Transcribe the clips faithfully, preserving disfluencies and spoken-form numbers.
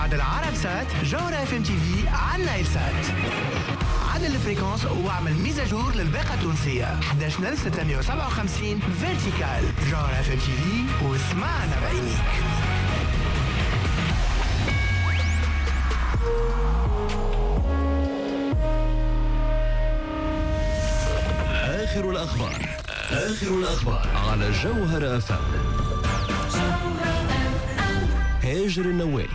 بعد العرب سات جوهرة اف ام تي في على النايل سات. عدل الفريكونس واعمل ميزاجور للباقة التونسية أحد عشر ألف وستمائة وسبعة وخمسين فيرتيكال. جوهرة اف ام تي في واسمعنا بعينيك. آخر الأخبار آخر الأخبار على جوهرة اف ام. هاجر النواري.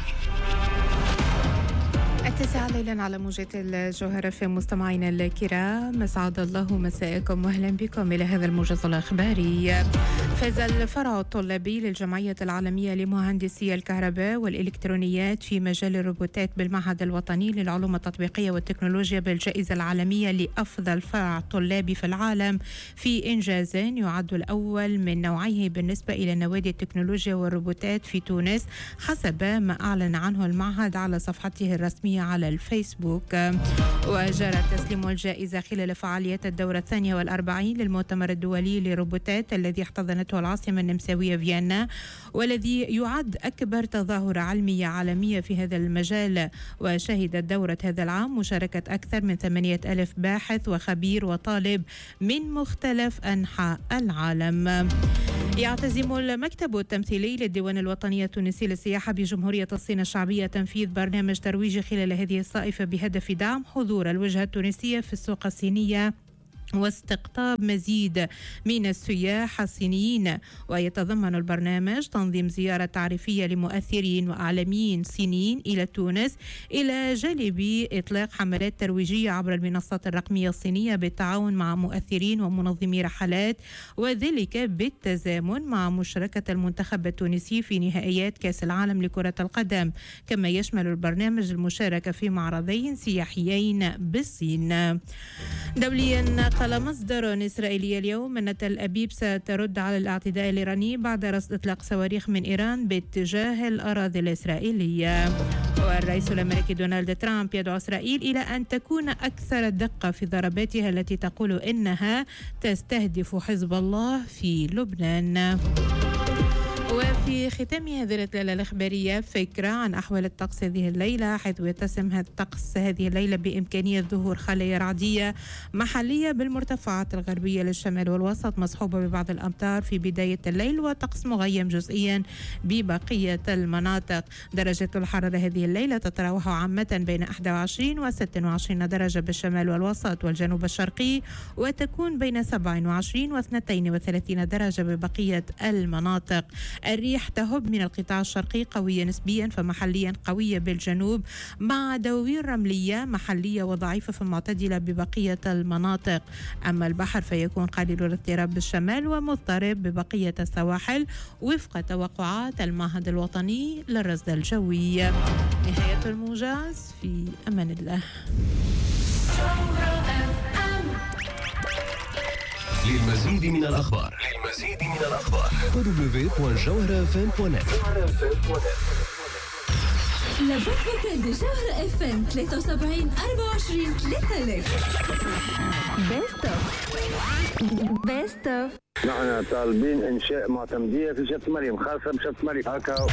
التاسعة ليلا على موجة الجوهرة في مستمعينا الكرام، أسعد الله مساءكم وأهلا بكم إلى هذا الموجز الأخباري. فاز الفرع الطلابي للجمعية العالمية لمهندسي الكهرباء والإلكترونيات في مجال الروبوتات بالمعهد الوطني للعلوم التطبيقية والتكنولوجيا بالجائزة العالمية لأفضل فرع طلابي في العالم في إنجاز يعد الأول من نوعه بالنسبة إلى نوادي التكنولوجيا والروبوتات في تونس، حسب ما أعلن عنه المعهد على صفحته الرسمية على الفيسبوك. وجرى تسليم الجائزة خلال فعاليات الدورة الثانية والأربعين للمؤتمر الدولي للروبوتات الذي احتضنته العاصمة النمساوية فيينا، والذي يعد أكبر تظاهرة علمية عالمية في هذا المجال. وشهدت دورة هذا العام مشاركة أكثر من ثمانية ألف باحث وخبير وطالب من مختلف أنحاء العالم. يعتزم المكتب التمثيلي للديوان الوطني التونسي للسياحة بجمهورية الصين الشعبية تنفيذ برنامج ترويجي خلال هذه الصائفة بهدف دعم حضور الوجهة التونسية في السوق الصينية واستقطاب مزيد من السياح الصينيين. ويتضمن البرنامج تنظيم زيارة تعريفية لمؤثرين وأعلاميين صينيين إلى تونس، إلى جانب إطلاق حملات ترويجية عبر المنصات الرقمية الصينية بالتعاون مع مؤثرين ومنظمي رحلات، وذلك بالتزامن مع مشاركة المنتخب التونسي في نهائيات كأس العالم لكرة القدم. كما يشمل البرنامج المشاركة في معرضين سياحيين بالصين. دوليا، قال مصدر إسرائيلي اليوم أن تل أبيب سترد على الاعتداء الإيراني بعد رصد إطلاق صواريخ من إيران باتجاه الأراضي الإسرائيلية. والرئيس الأمريكي دونالد ترامب يدعو إسرائيل إلى أن تكون أكثر دقة في ضرباتها التي تقول إنها تستهدف حزب الله في لبنان. وفي ختام هذه الليلة الإخبارية فكرة عن أحوال الطقس هذه الليلة، حيث يتسم الطقس هذه الليلة بإمكانية ظهور خلايا رعدية محلية بالمرتفعات الغربية للشمال والوسط، مصحوبة ببعض الأمطار في بداية الليل، وطقس مغيم جزئيا ببقية المناطق. درجة الحرارة هذه الليلة تتراوح عامة بين إحدى وعشرين و ستة وعشرين درجة بالشمال والوسط والجنوب الشرقي، وتكون بين سبعة وعشرين و اثنين وثلاثين درجة ببقية المناطق. الريح تهب من القطاع الشرقي قوية نسبيا فمحليا قوية بالجنوب، مع دواوين رملية محلية وضعيفة فمعتدلة ببقية المناطق. أما البحر فيكون قليل الاضطراب بالشمال ومضطرب ببقية السواحل وفق توقعات المعهد الوطني للرصد الجوي. نهاية الموجز، في أمان الله. للمزيد من الأخبار للمزيد من الأخبار دبليو دوت جوهرة اف ام دوت نت. لابد فوكال دي جوهرة اف ام ثلاثة وسبعين أربعة وعشرين ثلاثة آلاف. بيست اوف بيست اوف. نحن طالبين إنشاء معتمدية في شط مريم، خاصة بشط مريم. هكا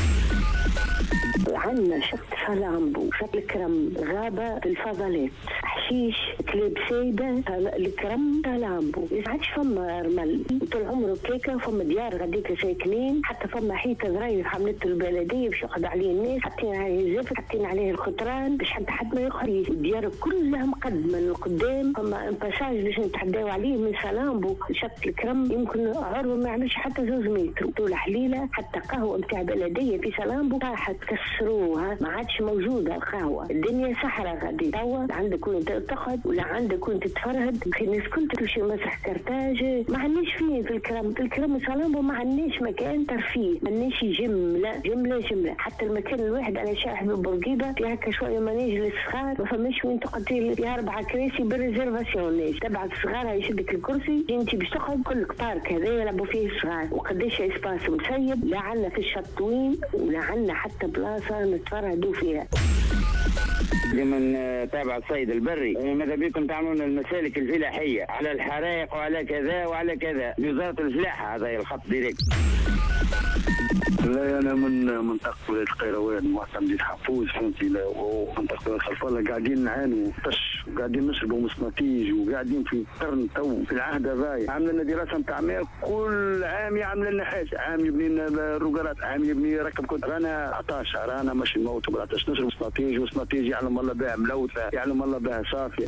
عندنا شط فلامبو، شط الكرم، غابة الفضلات، حشيش، كلاب سيدة، الكرم، فلامبو. ما عادش فما رمل طول عمره كيكة، فما ديار غاديك ساكنين، حتى فما حيطة ضريف حملته البلدية باش يقعد عليه الناس، حاطين عليه الزفت، حاطين عليه الخطران باش حتى حد ما يخرج. الديار كلها مقدمة لقدام، فما باساج باش نتحداو عليه من فلامبو شط الكرم، يمكن عروة ما يعملش حتى زوج متر. طول حليلة حتى قهوة متاع بلدية في فلامبو طاحت كسروها، ما عادش موجودة القهوة. الدنيا صحراء غادي توا، عندك وين تقعد ولا عندك وين تتفرهد. في الناس كل تمشي مسح كرتاج، ما عندناش فين في الكرم. في الكرم فلامبو ما عندناش مكان ترفيه، ما عندناش جملة جملة جملة. حتى المكان الواحد أنا شايح ببرقيبة في هكا شوية مناجل الصغار، ما فماش وين تقعد فيه أربعة كراسي بالريزرفاسيون. تبع الصغار يشدك الكرسي انت باش تقعد. كل بارك هذا يلعبوا فيه الصغار، وقداش اسباس مسيب. لا عندنا في الشط وين ولا عندنا حتى بلاصة نتفرهدوا فيها. لمن تابع الصيد البري، ماذا بكم تعملون المسالك الفلاحية على الحرائق وعلى كذا وعلى كذا. وزارة الفلاحة هذا الخط ديريكت. لا انا من منطقه ولايه القيروان معتمدين حفوز فهمتي، ومنطقه الخلفله قاعدين نعانوا طش وقاعدين نشربوا مسنتيج وقاعدين في قرن تو في العهد هذا. عامل لنا دراسه نتاع ماء كل عام يعمل لنا حاجه، عام يبني لنا الروقرات، عام يبني يركب كنت رانا عطاش رانا ماشي نموت وعطاش نشرب مسنتيج وسنتيج يعلم الله بها ملوثه يعلم الله بها صافيه.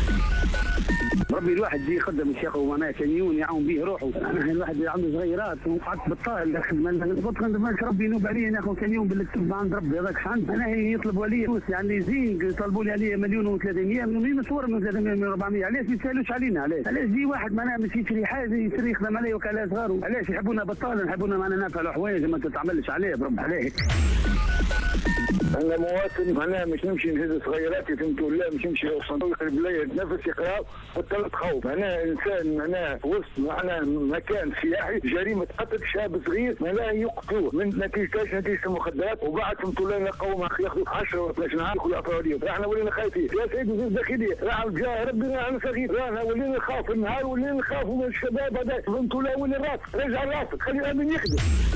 ربي الواحد يجي يخدم الشيخ ومعناه كميون يعاون به روحه. انا الواحد اللي عنده صغيرات وقعدت بالطائل قلت ربي ينوب علي ناخذ كميون بالكتب عند ربي هذاك شحال. انا يطلب ولي فلوس يعني زين يطلبوا لي عليه مليون وثلاثمية من صور من ثلاثمية وأربعمية. علاش ما يسالوش علينا؟ علاش علاش يجي واحد معناه مش يشري حاجه يشري يخدم عليه وكاله صغار؟ علاش يحبونا بطال يحبونا معنا نافع حوايج ما تتعملش عليه برب عليك. أنا مواطن معناها مش نمشي نهز صغيراتي فهمتوا لا مش نمشي صندوق البلاية نفس يقرا والثلاث خوف. أنا إنسان معناها وسط معناها مكان سياحي جريمة قتل شاب صغير معناها يقتلوه من نتيجة نتيجة المخدرات وبعد فهمتوا لا نلقاو ياخذوا عشرة ولا اثناش عام كل أفرادية. احنا ولينا خايفين يا سيدي وزير الداخلية راح جاء ربنا أنا صغير رانا ولينا نخاف النهار ولينا نخافوا من الشباب هذا فهمتوا لا وين الراس رجع راسك خلي الأمن يخدم.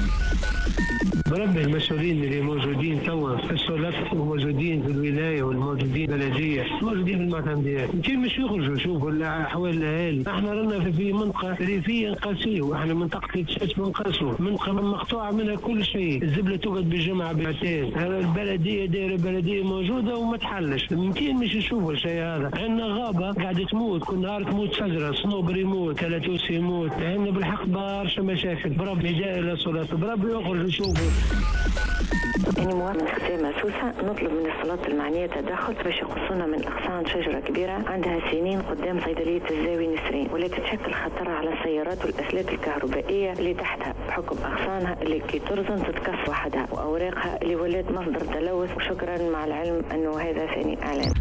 بربي المسؤولين اللي موجودين توا في السلطات وموجودين في الولايه والموجودين في البلديه موجودين في المعتمديات كيف مش يخرجوا يشوفوا احوال الاهالي. احنا رانا في منطقه ريفيه قاسيه واحنا منطقه تشات من قاسو منطقه مقطوعه منها كل شيء. الزبله تقعد بالجمعه بعتين البلديه دايره بلديه موجوده وما تحلش. ممكن مش يشوفوا الشيء هذا. عندنا غابه قاعده تموت كل نهار تموت شجره صنوبر يموت كلاتوس يموت. عندنا بالحق برشا مشاكل. بربي جاي الى السلطات بربي يخرج يشوفوا. أنا مواطنة خزامة سوسة نطلب من السلطات المعنية تدخل باش يقصونا من أغصان شجرة كبيرة عندها سنين قدام صيدلية الزاوي نسرين ولا تتشكل خطر على السيارات والأسلاك الكهربائية اللي تحتها بحكم أغصانها اللي كي ترزن تتكسر وحدها وأوراقها اللي ولات مصدر تلوث. وشكرا مع العلم أنه هذا ثاني إعلان.